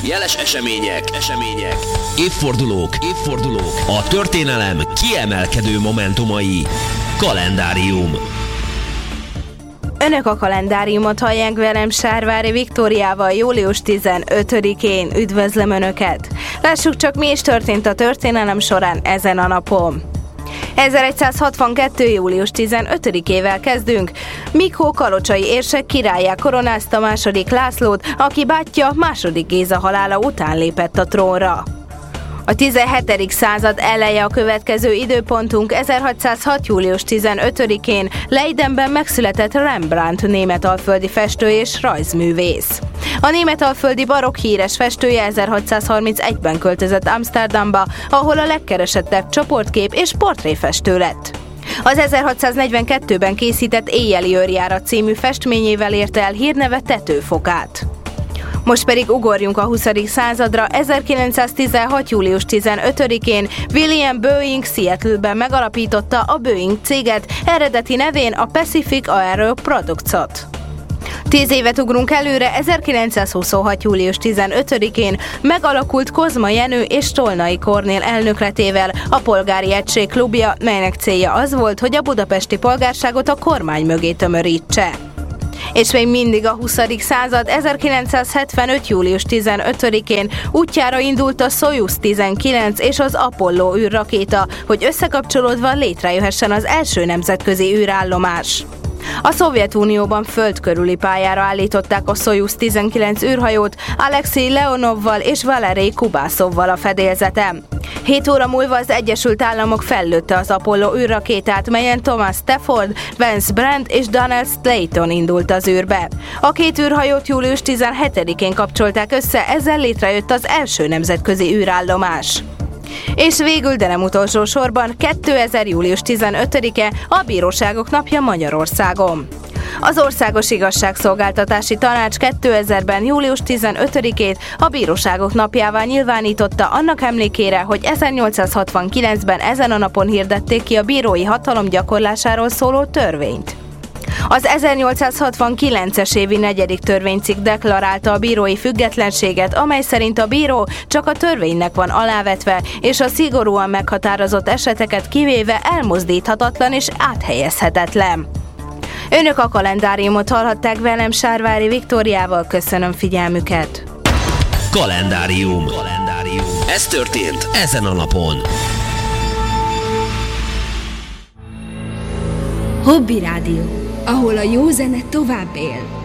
jeles események, évfordulók, a történelem kiemelkedő momentumai. Kalendárium. Önök a kalendáriumot hallják velem, Sárvári Viktóriával július 15-én. Üdvözlöm Önöket! Lássuk csak, mi is történt a történelem során ezen a napon. 1162. július 15-ével kezdünk. Mikó kalocsai érsek királlyá koronázta második Lászlót, aki bátyja második Géza halála után lépett a trónra. A 17. század eleje a következő időpontunk. 1606. július 15-én Leidenben megszületett Rembrandt, németalföldi festő és rajzművész. A németalföldi barokk híres festője 1631-ben költözött Amsterdamba, ahol a legkeresettebb csoportkép és portréfestő lett. Az 1642-ben készített Éjjeli őrjárat című festményével érte el hírneve tetőfokát. Most pedig ugorjunk a 20. századra. 1916. július 15-én William Boeing Seattle-ben megalapította a Boeing céget, eredeti nevén a Pacific Aero Products-ot. 10 évet ugrunk előre. 1926. július 15-én megalakult Kozma Jenő és Tolnai Kornél elnökletével a Polgári Egység klubja, melynek célja az volt, hogy a budapesti polgárságot a kormány mögé tömörítse. És még mindig a 20. század. 1975. július 15-én útjára indult a Szojuz 19 és az Apollo űrrakéta, hogy összekapcsolódva létrejöhessen az első nemzetközi űrállomás. A Szovjetunióban föld körüli pályára állították a Szojuz 19 űrhajót Alexei Leonovval és Valerij Kubászovval a fedélzeten. 7 óra múlva az Egyesült Államok fellőtte az Apollo űrrakétát, melyen Thomas Stafford, Vance Brand és Donald Slayton indult az űrbe. A két űrhajót július 17-én kapcsolták össze, ezzel létrejött az első nemzetközi űrállomás. És végül, de nem utolsó sorban, 2000. július 15-e a Bíróságok napja Magyarországon. Az Országos Igazságszolgáltatási Tanács 2000-ben július 15-ét a Bíróságok napjává nyilvánította annak emlékére, hogy 1869-ben ezen a napon hirdették ki a bírói hatalom gyakorlásáról szóló törvényt. Az 1869-es évi 4. törvénycikk deklarálta a bírói függetlenséget, amely szerint a bíró csak a törvénynek van alávetve, és a szigorúan meghatározott eseteket kivéve elmozdíthatatlan és áthelyezhetetlen. Önök a kalendáriumot hallhatták velem, Sárvári Viktóriával. Köszönöm figyelmüket! Kalendárium. Ez történt ezen a napon. Hobby Rádió, ahol a jó zene tovább él.